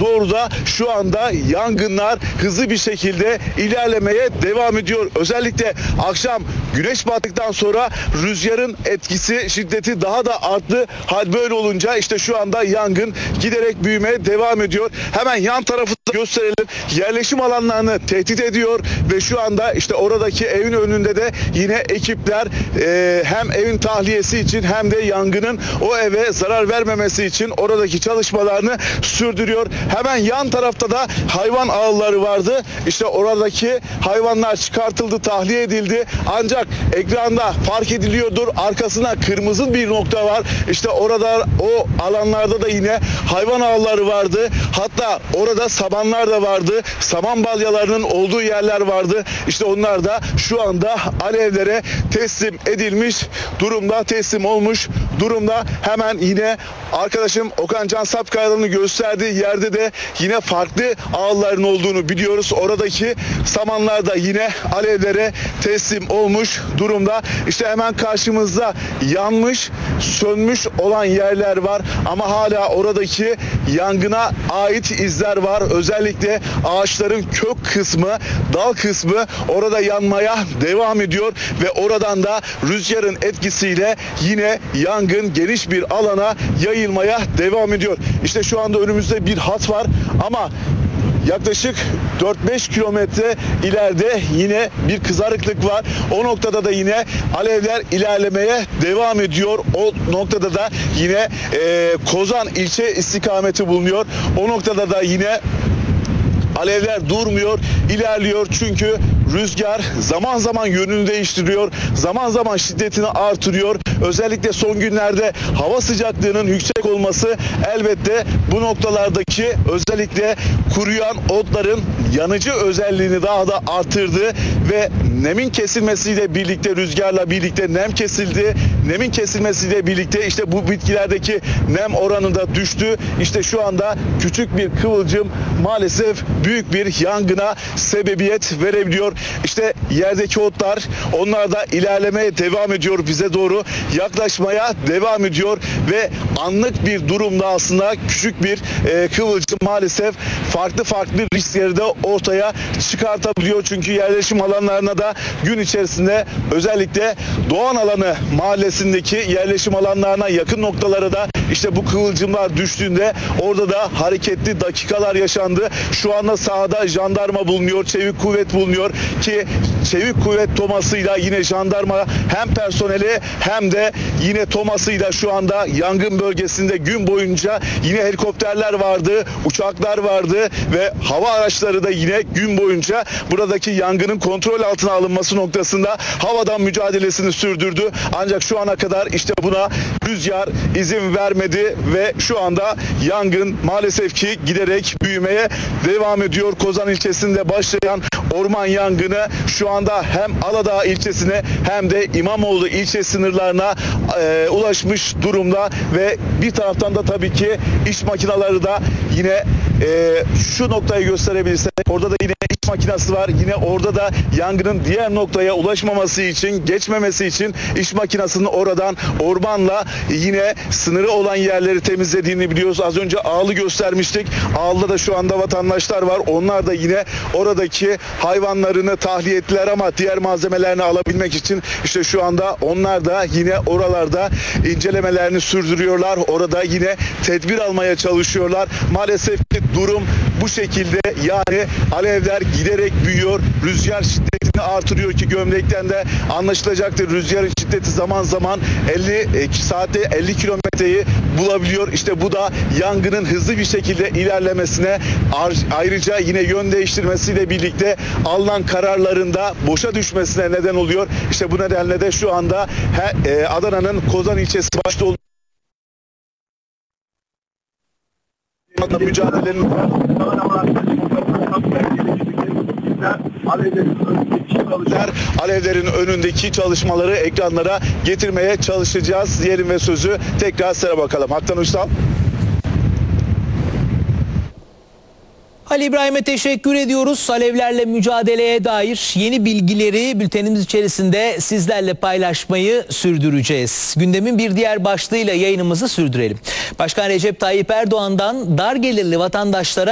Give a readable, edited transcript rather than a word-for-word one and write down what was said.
doğru da şu anda yangınlar hızlı bir şekilde ilerlemeye devam ediyor. Özellikle akşam güneş battıktan sonra rüzgarın etkisi, şiddeti daha da arttı. Hal böyle olunca işte şu anda yangın giderek büyümeye devam ediyor. Hemen yan tarafı da gösterelim. Yerleşim alanlarını tehdit ediyor ve şu anda işte oradaki evin önünde de yine ekipler hem evin tahliyesi için hem de yangının o eve zarar vermemesi için oradaki çalışmalarını sürdürüyor. Hemen yan tarafta da hayvan ağları vardı. İşte oradaki hayvanlar çıkartıldı, tahliye edildi. Ancak ekranda fark ediliyordur. Arkasına kırmızı bir nokta var. İşte orada o alanlarda da yine hayvan ağları vardı. Hatta orada samanlar da vardı. Saman balyalarının olduğu yerler vardı. İşte onlar da şu anda alevlere teslim edilmiş durumda, teslim olmuş durumda. Hemen yine arkadaşım Okan Can Sapkayalı'nın gösterdiği yerde de yine farklı ağların olduğunu biliyoruz. Oradaki samanlar da yine alevlere teslim olmuş durumda. İşte hemen karşımızda yanmış, sönmüş olan yerler var ama hala oradaki yangına ait izler var. Özellikle ağaçların kök kısmı, dal kısmı orada yanmaya devam ediyor ve oradan da rüzgarın etkisiyle yine yangın geniş bir alana yayılmaya devam ediyor. İşte şu anda önümüzde bir hat var ama yaklaşık 4-5 kilometre ileride yine bir kızarıklık var. O noktada da yine alevler ilerlemeye devam ediyor. O noktada da yine Kozan ilçe istikameti bulunuyor. O noktada da yine alevler durmuyor, ilerliyor çünkü rüzgar zaman zaman yönünü değiştiriyor, zaman zaman şiddetini artırıyor. Özellikle son günlerde hava sıcaklığının yüksek olması elbette bu noktalardaki özellikle kuruyan otların yanıcı özelliğini daha da artırdı ve nemin kesilmesiyle birlikte rüzgarla birlikte nem kesildi. Nemin kesilmesiyle birlikte işte bu bitkilerdeki nem oranı da düştü. İşte şu anda küçük bir kıvılcım maalesef büyük bir yangına sebebiyet verebiliyor. İşte yerdeki otlar onlar da ilerlemeye devam ediyor, bize doğru yaklaşmaya devam ediyor ve anlık bir durumda aslında küçük bir kıvılcım maalesef farklı riskleri de ortaya çıkartabiliyor. Çünkü yerleşim alanlarına da gün içerisinde özellikle Doğan Alanı mahallesindeki yerleşim alanlarına yakın noktalara da işte bu kıvılcımlar düştüğünde orada da hareketli dakikalar yaşandı. Şu anda sahada jandarma bulunuyor, çevik kuvvet bulunuyor ki çevik kuvvet tomasıyla yine jandarma hem personeli hem de yine tomasıyla şu anda yangın bölgesinde gün boyunca yine helikopterler vardı, uçaklar vardı ve hava araçları da yine gün boyunca buradaki yangının kontrol altına alınması noktasında havadan mücadelesini sürdürdü. Ancak şu ana kadar işte buna rüzgar izin vermedi ve şu anda yangın maalesef ki giderek büyümeye devam ediyor. Kozan ilçesinde başlayan orman yangını şu anda hem Aladağ ilçesine hem de İmamoğlu ilçe sınırlarına ulaşmış durumda ve bir taraftan da tabii ki iş makineleri da yine şu noktayı gösterebilirsek orada da yine iş makinesi var. Yine orada da yangının diğer noktaya ulaşmaması için, geçmemesi için iş makinesinin oradan ormanla yine sınırı olan yerleri temizlediğini biliyoruz. Az önce Ağlı göstermiştik. Ağlı'da da şu anda vatandaşlar var. Onlar da yine oradaki hayvanlarını tahliye ettiler ama diğer malzemelerini alabilmek için işte şu anda onlar da yine oralarda incelemelerini sürdürüyorlar. Orada yine tedbir almaya çalışıyorlar. Maalesef ki durum bu şekilde, yani alevler giderek büyüyor. Rüzgar şiddetini artırıyor ki gömlekten de anlaşılacaktır. Rüzgarın şiddeti zaman zaman saatte 50 kilometreyi bulabiliyor. İşte bu da yangının hızlı bir şekilde ilerlemesine, ayrıca yine yön değiştirmesiyle birlikte alınan kararlarında boşa düşmesine neden oluyor. İşte bu nedenle de şu anda Adana'nın Kozan ilçesi başta olduğu mücadelenin alevlerin önündeki çalışmaları ekranlara getirmeye çalışacağız diyelim ve sözü tekrar size bakalım. Haktan Uysal. Ali İbrahim'e teşekkür ediyoruz. Alevlerle mücadeleye dair yeni bilgileri bültenimiz içerisinde sizlerle paylaşmayı sürdüreceğiz. Gündemin bir diğer başlığıyla yayınımızı sürdürelim. Başkan Recep Tayyip Erdoğan'dan dar gelirli vatandaşlara